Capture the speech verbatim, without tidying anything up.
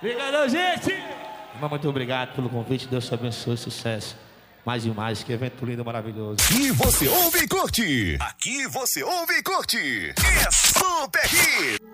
Obrigado, gente! Irmão, muito obrigado pelo convite. Deus te abençoe, sucesso. Mais e mais, que evento lindo e maravilhoso. E você ouve e curte. Aqui você ouve e curte. É Super Hit.